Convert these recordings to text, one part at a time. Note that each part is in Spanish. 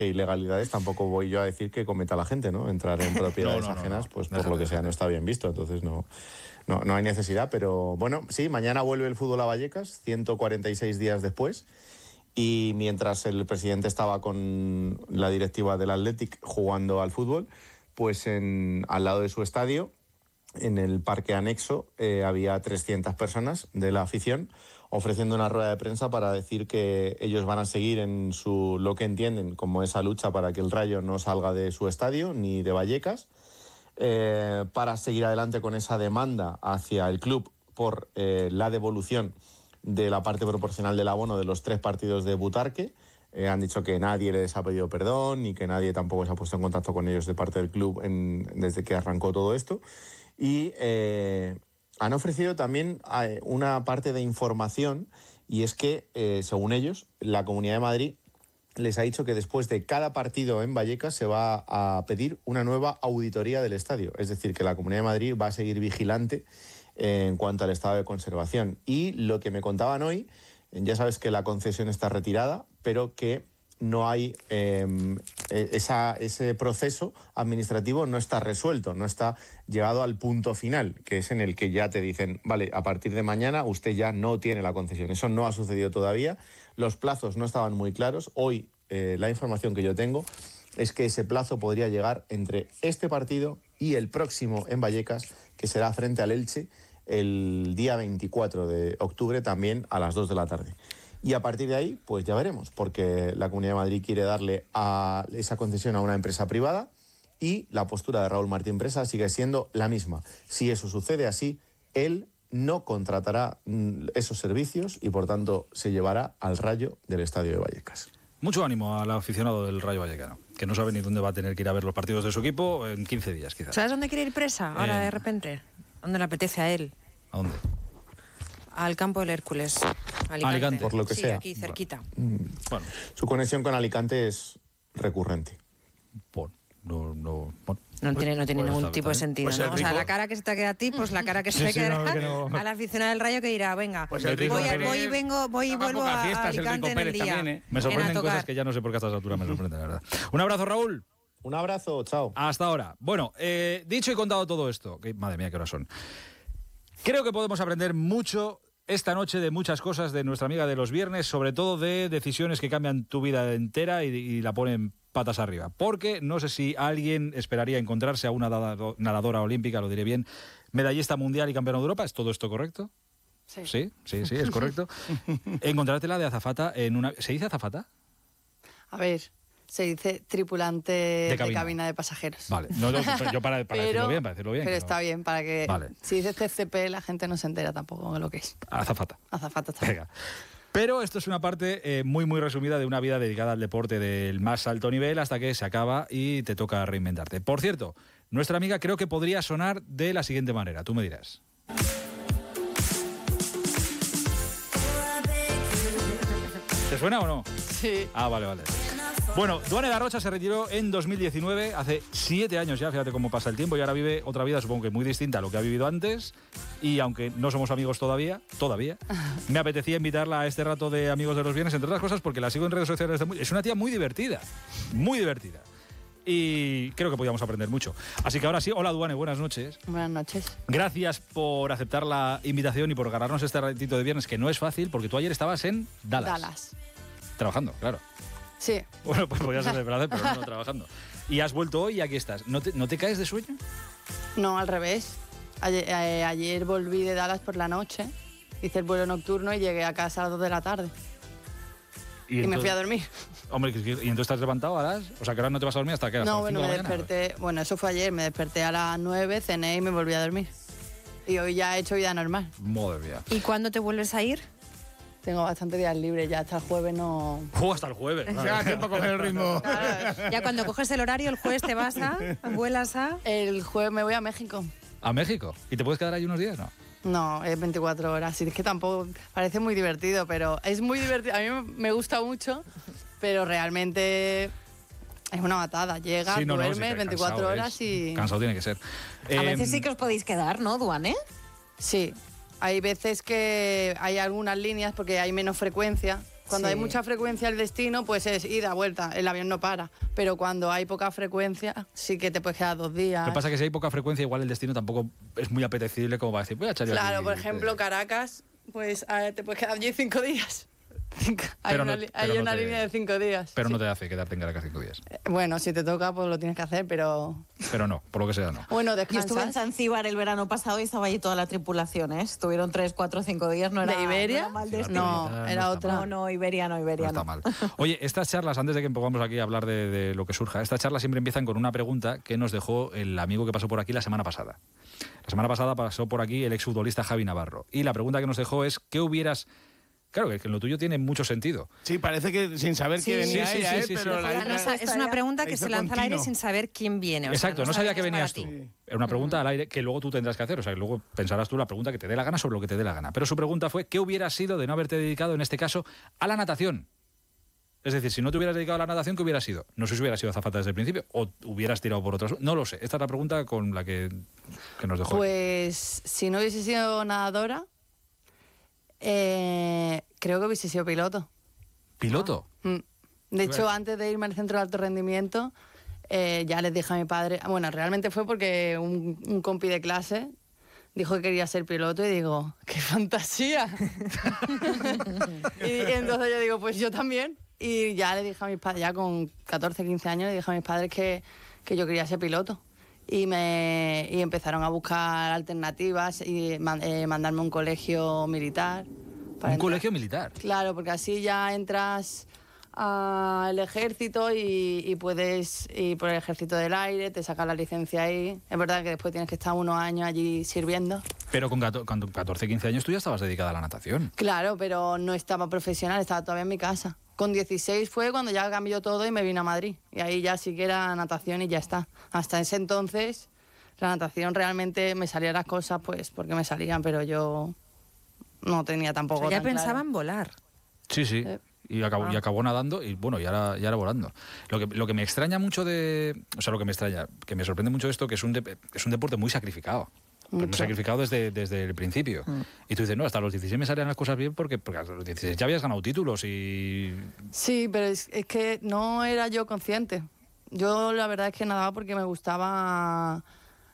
ilegalidades tampoco voy yo a decir que cometa la gente, ¿no? Entrar en propiedades ajenas, pues por lo que sea, no está bien visto. Entonces no hay necesidad. Pero bueno, sí, mañana vuelve el fútbol a Vallecas, 146 días después. Y mientras el presidente estaba con la directiva del Athletic jugando al fútbol, pues al lado de su estadio, en el parque anexo, había 300 personas de la afición ofreciendo una rueda de prensa para decir que ellos van a seguir en lo que entienden como esa lucha para que el Rayo no salga de su estadio ni de Vallecas, para seguir adelante con esa demanda hacia el club por la devolución de la parte proporcional del abono de los 3 partidos de Butarque. Han dicho que nadie les ha pedido perdón y que nadie tampoco se ha puesto en contacto con ellos de parte del club desde que arrancó todo esto. Y han ofrecido también una parte de información, y es que, según ellos, la Comunidad de Madrid les ha dicho que después de cada partido en Vallecas se va a pedir una nueva auditoría del estadio. Es decir, que la Comunidad de Madrid va a seguir vigilante en cuanto al estado de conservación. Y lo que me contaban hoy, ya sabes que la concesión está retirada, pero que no hay ese proceso administrativo no está resuelto, no está llegado al punto final, que es en el que ya te dicen, vale, a partir de mañana usted ya no tiene la concesión. Eso no ha sucedido todavía, los plazos no estaban muy claros. Hoy la información que yo tengo es que ese plazo podría llegar entre este partido y el próximo en Vallecas, que será frente al Elche el día 24 de octubre, también a las 2 de la tarde. Y a partir de ahí, pues ya veremos, porque la Comunidad de Madrid quiere darle a esa concesión a una empresa privada y la postura de Raúl Martín Presa sigue siendo la misma. Si eso sucede así, él no contratará esos servicios y, por tanto, se llevará al Rayo del Estadio de Vallecas. Mucho ánimo al aficionado del Rayo Vallecano, que no sabe ni dónde va a tener que ir a ver los partidos de su equipo en 15 días, quizás. ¿Sabes dónde quiere ir Presa ahora de repente? ¿Dónde le apetece a él? ¿A dónde? Al campo del Hércules. Alicante. Por lo que sea. Aquí cerquita. Bueno. Su conexión con Alicante es recurrente. No tiene ningún tipo de sentido, pues ¿no? O sea, la cara que se te queda a ti, pues la cara que se le queda a la aficionada del Rayo, que dirá, venga, pues voy y vuelvo a Alicante en el día. También, ¿eh? Me sorprenden cosas que ya no sé por qué a estas alturas me sorprenden, la verdad. Un abrazo, Raúl. Un abrazo, chao. Hasta ahora. Bueno, dicho y contado todo esto, que madre mía, qué horas son. Creo que podemos aprender mucho esta noche de muchas cosas de nuestra amiga de los viernes, sobre todo de decisiones que cambian tu vida entera y la ponen patas arriba. Porque no sé si alguien esperaría encontrarse a una nadadora olímpica, lo diré bien, medallista mundial y campeona de Europa. ¿Es todo esto correcto? Sí, es correcto. Encontrártela de azafata en una... ¿Se dice azafata? A ver, se dice tripulante de cabina de pasajeros. Vale, yo para decirlo bien, Pero está bien, para que... Vale. Si dices CCP, la gente no se entera tampoco de lo que es. Azafata. Azafata está. Venga. Pero esto es una parte muy, muy resumida de una vida dedicada al deporte del más alto nivel hasta que se acaba y te toca reinventarte. Por cierto, nuestra amiga creo que podría sonar de la siguiente manera. Tú me dirás. ¿Te suena o no? Sí. Ah, vale. Bueno, Duane da Rocha se retiró en 2019, hace 7 años ya, fíjate cómo pasa el tiempo, y ahora vive otra vida, supongo que muy distinta a lo que ha vivido antes, y aunque no somos amigos todavía, me apetecía invitarla a este rato de Amigos de los Viernes, entre otras cosas porque la sigo en redes sociales. Es una tía muy divertida, y creo que podíamos aprender mucho. Así que ahora sí, hola Duane, buenas noches. Buenas noches. Gracias por aceptar la invitación y por ganarnos este ratito de viernes, que no es fácil, porque tú ayer estabas en Dallas. Trabajando, claro. Sí. Bueno, pues podía ser de verdad, pero no trabajando. Y has vuelto hoy y aquí estás. ¿No te caes de sueño? No, al revés. Ayer volví de Dallas por la noche, hice el vuelo nocturno y llegué a casa a las 2 de la tarde. Y me fui a dormir. Hombre, ¿y entonces estás levantado a las...? O sea, que ahora no te vas a dormir hasta que las 5 de la mañana. No, bueno, me desperté... Bueno, eso fue ayer. Me desperté a las 9, cené y me volví a dormir. Y hoy ya he hecho vida normal. Madre mía. ¿Y cuándo te vuelves a ir? Tengo bastantes días libres, ya hasta el jueves no... Hasta el jueves. Ya, tiempo para coger el ritmo. Claro, ya cuando coges el horario, el jueves te vas vuelas a... El jueves me voy a México. ¿A México? ¿Y te puedes quedar ahí unos días, no? No, es 24 horas. Es que tampoco... Parece muy divertido, pero es muy divertido. A mí me gusta mucho, pero realmente... Es una matada. Llegas, duermes 24 horas y... Cansado tiene que ser. A veces sí que os podéis quedar, ¿no, Duane? Sí. Hay veces que hay algunas líneas porque hay menos frecuencia Cuando hay mucha frecuencia el destino, pues es ida, vuelta, el avión no para. Pero cuando hay poca frecuencia, sí que te puedes quedar 2 días. Lo que pasa es que si hay poca frecuencia, igual el destino tampoco es muy apetecible como para decir, voy a echar yo Claro, aquí, por ejemplo, Caracas, pues te puedes quedar allí 5 días. Hay Pero una línea de 5 días. Pero sí. no te hace quedarte en Caracas 5 días. Bueno, si te toca, pues lo tienes que hacer, pero... Pero no, por lo que sea, no. Bueno, Yo descansas. estuve en Zanzíbar el verano pasado y estaba allí toda la tripulación, ¿eh? Estuvieron 3, 4, 5 días, no era... ¿De Iberia? No era mal destino. No, era otra. No, Iberia no. No está mal. Oye, estas charlas, antes de que pongamos aquí a hablar de lo que surja, estas charlas siempre empiezan con una pregunta que nos dejó el amigo que pasó por aquí la semana pasada. La semana pasada pasó por aquí el exfutbolista Javi Navarro. Y la pregunta que nos dejó es, ¿qué hubieras...? Claro, que lo tuyo tiene mucho sentido. Sí, parece que sin saber que venía ella, pero es una pregunta que se lanza al aire sin saber quién viene. Exacto, no sabía que venías tú. Sí. Era una pregunta al aire que luego tú tendrás que hacer. O sea, que luego pensarás tú la pregunta que te dé la gana sobre lo que te dé la gana. Pero su pregunta fue, ¿qué hubieras sido de no haberte dedicado, en este caso, a la natación? Es decir, si no te hubieras dedicado a la natación, ¿qué hubieras sido? No sé si hubieras sido azafata desde el principio o hubieras tirado por otros. No lo sé. Esta es la pregunta con la que nos dejó. Pues si no hubiese sido nadadora, creo que hubiese sido piloto. ¿Piloto? De hecho, antes de irme al centro de alto rendimiento, ya les dije a mi padre... Bueno, realmente fue porque un compi de clase dijo que quería ser piloto y digo, ¡qué fantasía! y entonces yo digo, pues yo también. Y ya le dije a mis padres, ya con 14, 15 años, le dije a mis padres que yo quería ser piloto. Y empezaron a buscar alternativas y mandarme a un colegio militar. ¿Un colegio militar? Claro, porque así ya entras al ejército y puedes ir por el ejército del aire, te sacas la licencia ahí. Es verdad que después tienes que estar unos años allí sirviendo. Pero con 14, 15 años tú ya estabas dedicada a la natación. Claro, pero no estaba profesional, estaba todavía en mi casa. Con 16 fue cuando ya cambió todo y me vine a Madrid. Y ahí ya sí que era natación y ya está. Hasta ese entonces la natación realmente me salían las cosas pues porque me salían, pero yo no tenía tampoco Ya tan claro. pensaba en volar. Sí, sí. Y acabó nadando y bueno, y ahora volando. Lo que me extraña mucho o sea, lo que me extraña, que me sorprende mucho esto, que es un deporte muy sacrificado. Muy sacrificado desde el principio. Y tú dices, no, hasta los 16 me salían las cosas bien porque a los 16 ya habías ganado títulos y... Sí, pero es que no era yo consciente. Yo la verdad es que nadaba porque me gustaba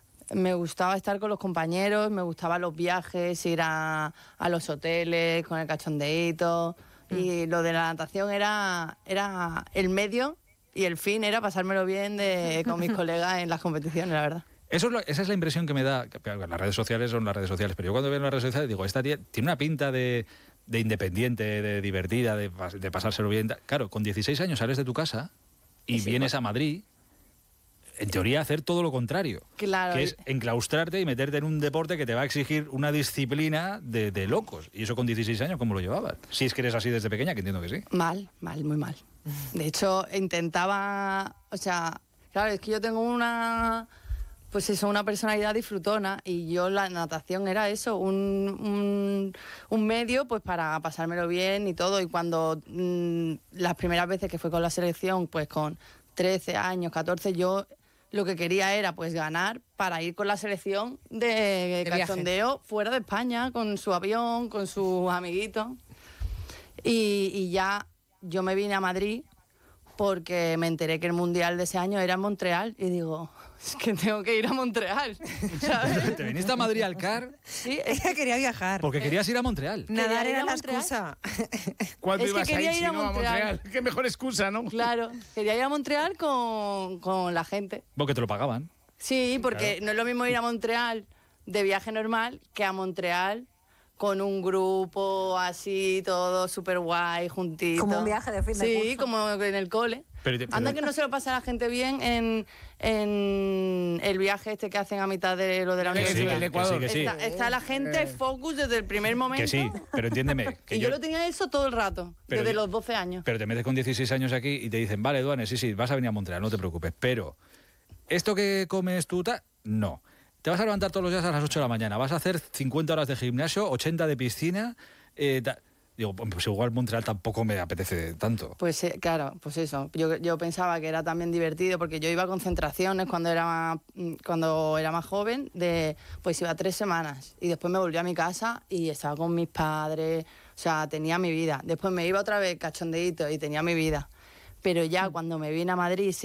estar con los compañeros, me gustaban los viajes, ir a los hoteles con el cachondeíto. Y lo de la natación era el medio y el fin era pasármelo bien con mis colegas en las competiciones, la verdad. Esa es la impresión que me da. Las redes sociales son las redes sociales, pero yo cuando veo las redes sociales digo, esta tía tiene una pinta de independiente, de divertida, de pasárselo bien. Claro, con 16 años sales de tu casa y vienes a Madrid, en teoría, a hacer todo lo contrario. Claro. Que es enclaustrarte y meterte en un deporte que te va a exigir una disciplina de locos. Y eso con 16 años, ¿cómo lo llevabas? Si es que eres así desde pequeña, que entiendo que sí. Mal, muy mal. De hecho, intentaba... O sea, claro, es que yo tengo una personalidad disfrutona y yo la natación era eso, un medio pues para pasármelo bien y todo. Y cuando las primeras veces que fue con la selección, pues con 13 años, 14, yo lo que quería era pues ganar para ir con la selección de cachondeo fuera de España, con su avión, con sus amiguitos. Y ya yo me vine a Madrid porque me enteré que el Mundial de ese año era en Montreal y digo, es que tengo que ir a Montreal, ¿sabes? ¿Te viniste a Madrid al CAR? Sí, Ella quería viajar. Porque querías ir a Montreal. Nadar ir a era la Montreal. excusa. ¿Cuándo Es que ibas a quería ir ir si a no a Montreal? Qué mejor excusa, ¿no? Claro, quería ir a Montreal con la gente. Porque te lo pagaban. Sí, porque no es lo mismo ir a Montreal de viaje normal que a Montreal con un grupo así, todo súper guay, juntito. Como un viaje de fin de curso. Sí, como en el cole. Anda que no se lo pasa a la gente bien en el viaje este que hacen a mitad de lo de la universidad. Que sí. Está la gente focus desde el primer momento. Que sí, pero entiéndeme. Que y yo lo tenía eso todo el rato, desde los 12 años. Pero te metes con 16 años aquí y te dicen, vale, Duane, sí, vas a venir a Montreal, no te preocupes. Pero, ¿esto que comes tú? No. Te vas a levantar todos los días a las 8 de la mañana. Vas a hacer 50 horas de gimnasio, 80 de piscina. Digo, pues igual Montreal tampoco me apetece tanto. Pues claro, pues eso. Yo pensaba que era también divertido porque yo iba a concentraciones cuando era más joven, pues iba 3 semanas y después me volví a mi casa y estaba con mis padres. O O sea, tenía mi vida. Después me iba otra vez cachondeíto y tenía mi vida. Pero ya cuando me vine a Madrid